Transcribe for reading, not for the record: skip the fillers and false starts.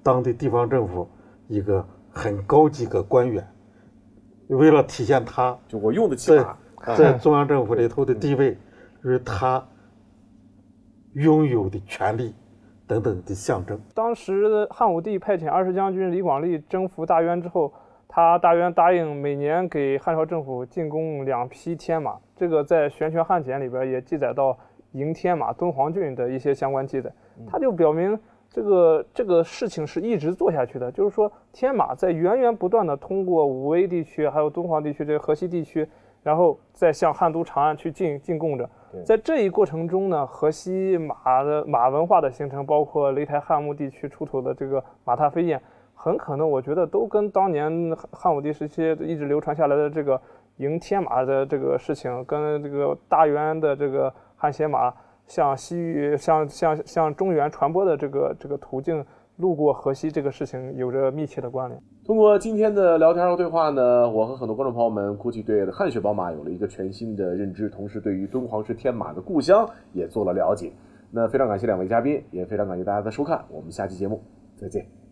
当地地方政府一个很高级的官员，为了体现他就我用得起马在中央政府里头的地位，就是他拥有的权利等等的象征。 当时汉武帝派遣20将军李广利征服大渊之后，大渊答应每年给汉朝政府进贡2匹天马，这个在《玄权汉简》里边也记载到迎天马敦煌郡的一些相关记载，它就表明这个事情是一直做下去的，就是说天马在源源不断的通过武威地区还有敦煌地区这个河西地区，然后再向汉都长安去进贡着。在这一过程中呢，河西马文化的形成，包括雷台汉墓地区出土的这个马踏飞燕，很可能我觉得都跟当年汉武帝时期一直流传下来的这个迎天马的这个事情，跟这个大渊的这个汗血马向西域向中原传播的这个途径路过河西这个事情有着密切的关联。 通过今天的聊天和对话呢，我和很多观众朋友们估计对汗血宝马有了一个全新的认知，同时对于敦煌石天马的故乡也做了了解。那非常感谢2位嘉宾，也非常感谢大家的收看，我们下期节目再见。